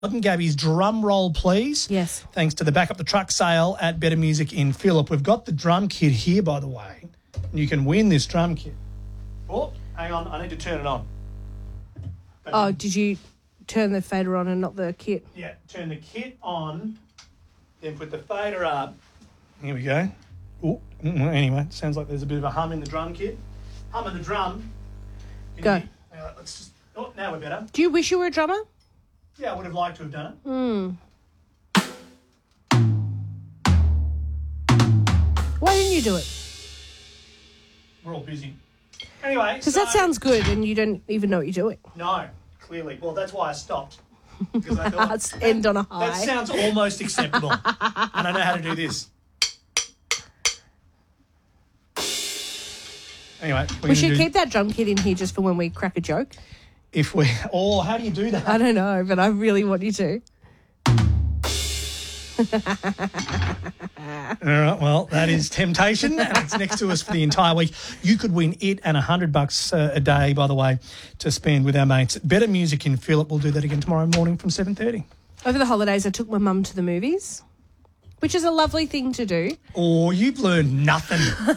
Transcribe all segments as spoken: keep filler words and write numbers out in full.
Rod and Gabby's drum roll, please. Yes. Thanks to the Back Up the Truck sale at Better Music in Phillip. We've got the drum kit here, by the way. You can win this drum kit. Oh, hang on. I need to turn it on. But Oh, did you turn the fader on and not the kit? Yeah, turn the kit on, then put the fader up. Here we go. Oh, anyway, sounds like there's a bit of a hum in the drum kit. Hum of the drum. Can Go. you- hang on, let's just. Oh, now we're better. Do you wish you were a drummer? Yeah, I would have liked to have done it. Hmm. Why didn't you do it? We're all busy. Anyway, Because so, that sounds good and you don't even know what you're doing. No, clearly. Well, that's why I stopped. Because I thought Let's end on a high. that sounds almost acceptable. I don't know how to do this. Anyway, we're We gonna should do, keep that drum kit in here just for when we crack a joke. if we. Oh, how do you do that? I don't know, but I really want you to. All right, well, that is temptation, and it's next to us for the entire week. You could win it and a hundred bucks uh, a day, by the way, to spend with our mates. Better Music in Phillip. We'll do that again tomorrow morning from seven thirty. Over the holidays, I took my mum to the movies, which is a lovely thing to do. Oh, you've learned nothing.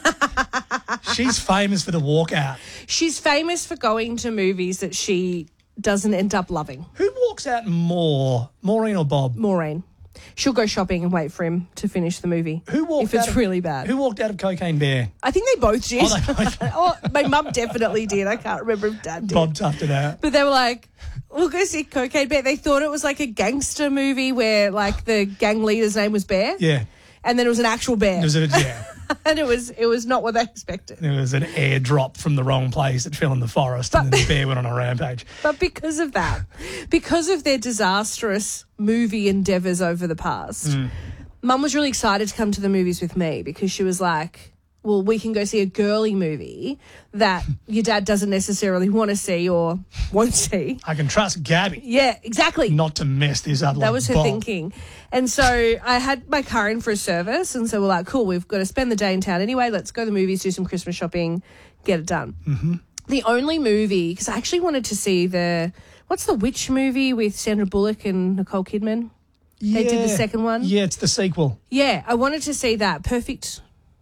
She's famous for the walkout. She's famous for going to movies that she doesn't end up loving. Who walks out more, Maureen or Bob? Maureen. She'll go shopping and wait for him to finish the movie. Who walked if it's out of, really bad. Who walked out of Cocaine Bear? I think they both did. Oh, they both- oh, my mum definitely did. I can't remember if Dad did. Bob toughed it out. But they were like, we'll go see Cocaine Bear. They thought it was like a gangster movie where like the gang leader's name was Bear. Yeah. And then it was an actual bear. It was, a, yeah. and it was it was not what they expected. It was an airdrop from the wrong place that fell in the forest, and then the bear went on a rampage. But because of that, because of their disastrous movie endeavours over the past, Mm. Mum was really excited to come to the movies with me because she was like, well, we can go see a girly movie that your dad doesn't necessarily want to see or won't see. I can trust Gabby Yeah, exactly. not to mess this up. That like was her Bob. thinking. And so I had my car in for a service, and so we're like, cool, we've got to spend the day in town anyway. Let's go to the movies, do some Christmas shopping, get it done. Mm-hmm. The only movie, because I actually wanted to see the, what's the witch movie with Sandra Bullock and Nicole Kidman? Yeah. They did the second one. Yeah, it's the sequel. Yeah, I wanted to see that. Perfect.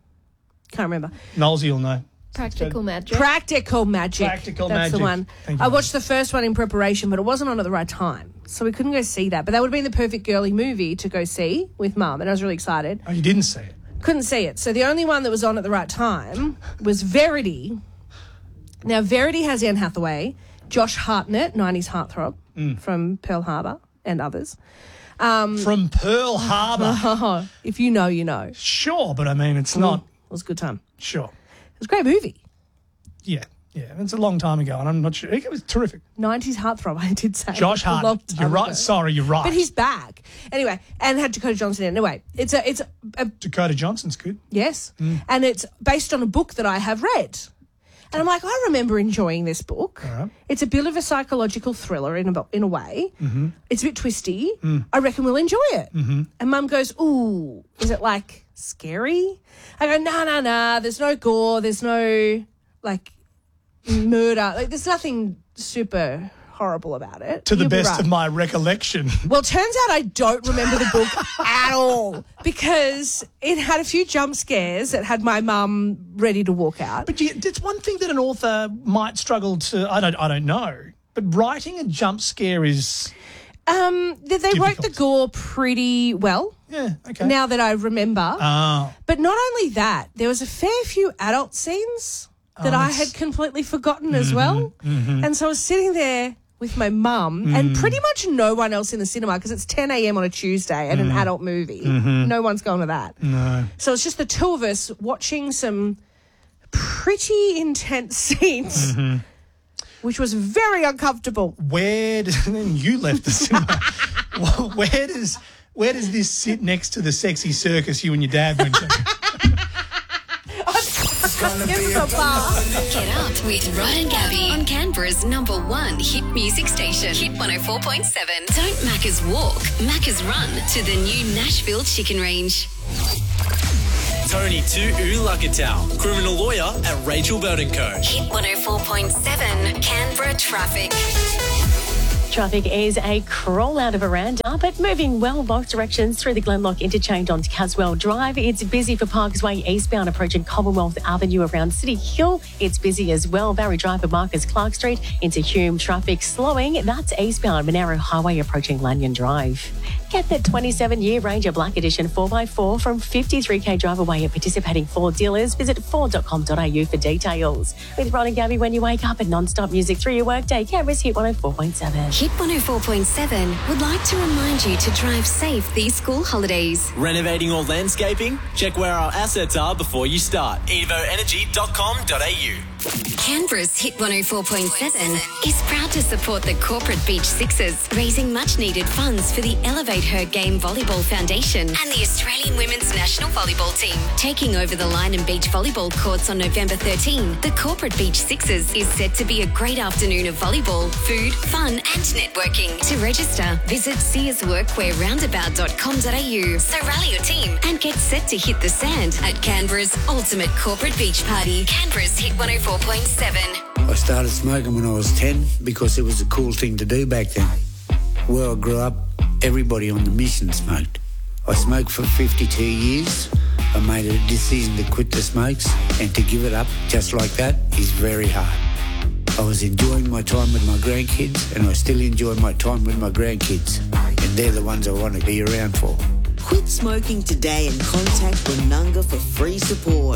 Can't remember. Knowlesy will know. Practical Magic. Practical Magic. Practical That's Magic. the one. Thank you. I watched the first one in preparation, but it wasn't on at the right time. So we couldn't go see that. But that would have been the perfect girly movie to go see with Mum, and I was really excited. Oh, you didn't see it? Couldn't see it. So the only one that was on at the right time was Verity. Now, Verity has Anne Hathaway, Josh Hartnett, nineties heartthrob Mm. from Pearl Harbor, and others. Um, From Pearl Harbor. if you know, you know. It Sure, but I mean, it's not. was a good time. Sure. It was a great movie. Yeah, yeah. It's a long time ago, and I'm not sure. It was terrific. nineties heartthrob, I did say. Josh A long Hart. time You're right. ago. Sorry, you're right. But he's back. Anyway, and had Dakota Johnson in. Anyway, it's a, it's a, a Dakota Johnson's good. yes, and it's based on a book that I have read. And I'm like, I remember enjoying this book. All right. It's a bit of a psychological thriller in a, in a way. Mm-hmm. It's a bit twisty. Mm. I reckon we'll enjoy it. Mm-hmm. And Mum goes, ooh, is it like scary? I go, no, no, no, there's no gore. There's no like murder. Like there's nothing super horrible about it. To the You'll be best right. of my recollection. Well, it turns out I don't remember the book at all because it had a few jump scares that had my mum ready to walk out. But you, it's one thing that an author might struggle to. I don't. I don't know. But writing a jump scare is. Um, they, they wrote the Difficult. gore pretty well. Yeah. Okay. Now that I remember. Oh. But not only that, there was a fair few adult scenes that Oh, I that's- had completely forgotten as well. mhm. And so I was sitting there with my mum Mm. and pretty much no one else in the cinema because it's ten a.m. on a Tuesday and an adult movie. No one's going to that. Mm. Mm-hmm. No. So it's just the two of us watching some pretty intense scenes, Mm-hmm. which was very uncomfortable. Where does then you left the cinema? Well, where does where does this sit next to the sexy circus you and your dad went to? Give us a bar. Get up with Rod and Gabby on Canberra's number one hit music station, Hit one oh four point seven. Don't Macca's walk, Macca's run to the new Nashville Chicken Range. Tony to Ulakatau, criminal lawyer at Rachel Burton Co. Hit one oh four point seven, Canberra traffic. Traffic is a crawl out of Aranda, but moving well both directions through the Glenlock interchange onto Caswell Drive. It's busy for Parks Way eastbound approaching Commonwealth Avenue around City Hill. It's busy as well. Barry Drive for Marcus Clark Street into Hume. Traffic slowing. That's eastbound Monaro Highway approaching Lanyon Drive. Get the twenty-seven year Ranger Black Edition four by four from fifty-three k drive away at participating Ford dealers. Visit ford dot com dot a u for details. With Ron and Gabby when you wake up and non-stop music through your workday. Canberra's Hit one oh four point seven. Hit one oh four point seven would like to remind you to drive safe these school holidays. Renovating or landscaping? Check where our assets are before you start. evo energy dot com dot a u. Canberra's Hit one oh four point seven is proud to support the Corporate Beach Sixers, raising much-needed funds for the Elevate Her Game Volleyball Foundation and the Australian Women's National Volleyball Team. Taking over the Line and Beach volleyball courts on November thirteenth, the Corporate Beach Sixers is set to be a great afternoon of volleyball, food, fun and networking. To register, visit sears workwear roundabout dot com dot a u. So rally your team and get set to hit the sand at Canberra's ultimate corporate beach party. Canberra's Hit one oh four point seven. I started smoking when I was ten because it was a cool thing to do back then. Where I grew up, everybody on the mission smoked. I smoked for fifty-two years. I made a decision to quit the smokes, and to give it up just like that is very hard. I was enjoying my time with my grandkids, and I still enjoy my time with my grandkids, and they're the ones I want to be around for. Quit smoking today and contact Bununga for free support.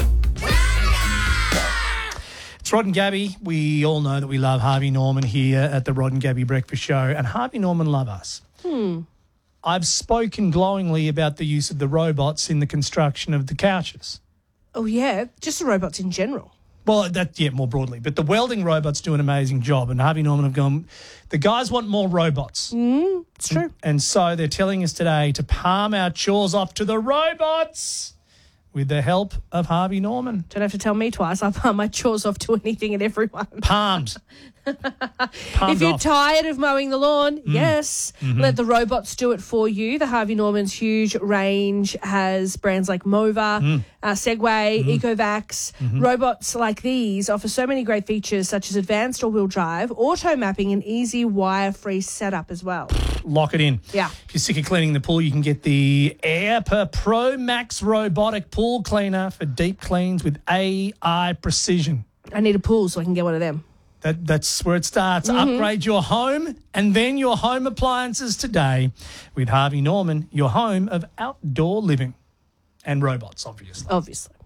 It's Rod and Gabby. We all know that we love Harvey Norman here at the Rod and Gabby Breakfast Show, and Harvey Norman love us. Hmm. I've spoken glowingly about the use of the robots in the construction of the couches. Oh, yeah, just the robots in general. Well, that yeah, more broadly. But the welding robots do an amazing job, and Harvey Norman have gone, the guys want more robots. Mm, it's true. And, and so they're telling us today to palm our chores off to the robots with the help of Harvey Norman. Don't have to tell me twice. I palm my chores off to anything and everyone. Palmed. Palmed if you're off. tired of mowing the lawn, mm. yes, mm-hmm. let the robots do it for you. The Harvey Norman's huge range has brands like Mova, mm. uh, Segway, mm-hmm. Ecovacs. Mm-hmm. Robots like these offer so many great features such as advanced all-wheel drive, auto mapping and easy wire-free setup as well. Lock it in. Yeah. If you're sick of cleaning the pool, you can get the Airpa Pro Max robotic pool cleaner for deep cleans with A I precision. I need a pool so I can get one of them. That, that's where it starts. Mm-hmm. Upgrade your home and then your home appliances today with Harvey Norman, your home of outdoor living and robots, obviously. Obviously.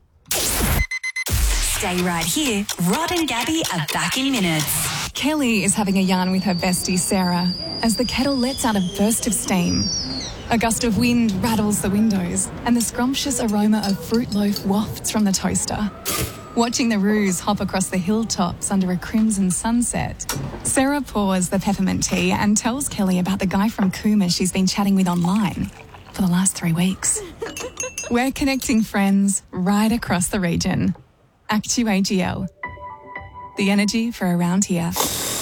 Stay right here. Rod and Gabby are back in minutes. Kelly is having a yarn with her bestie Sarah as the kettle lets out a burst of steam. A gust of wind rattles the windows and the scrumptious aroma of fruit loaf wafts from the toaster. Watching the roos hop across the hilltops under a crimson sunset, Sarah pours the peppermint tea and tells Kelly about the guy from Cooma she's been chatting with online for the last three weeks. We're connecting friends right across the region. Actu A G L. The energy for around here.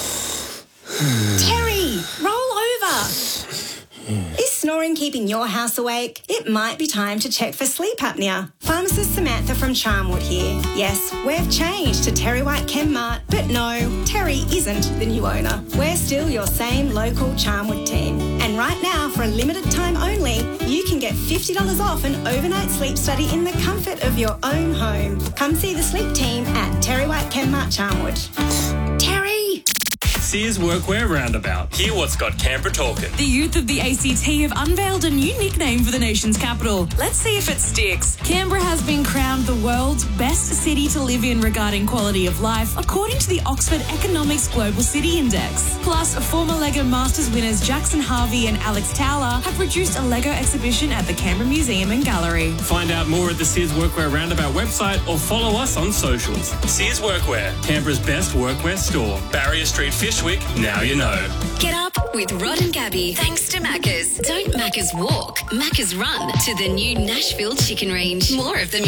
Terry, roll over. Is snoring keeping your house awake? It might be time to check for sleep apnea. Pharmacist Samantha from Charmwood here. Yes, we've changed to Terry White Chemmart, but no, Terry isn't the new owner. We're still your same local Charmwood team. And right now, for a limited time only, you can get fifty dollars off an overnight sleep study in the comfort of your own home. Come see the sleep team at Terry White Chemmart Charmwood. Terry! Sears Workwear Roundabout. Hear what's got Canberra talking. The youth of the A C T have unveiled a new nickname for the nation's capital. Let's see if it sticks. Canberra has been crowned the world's best city to live in regarding quality of life, according to the Oxford Economics Global City Index. Plus, former LEGO Masters winners Jackson Harvey and Alex Towler have produced a LEGO exhibition at the Canberra Museum and Gallery. Find out more at the Sears Workwear Roundabout website or follow us on socials. Sears Workwear, Canberra's best workwear store. Barrier Street, Fishwick, now you know. Get up with Rod and Gabby. Thanks to Macca's. Don't Macca's walk, Macca's run to the new Nashville Chicken Range. More of the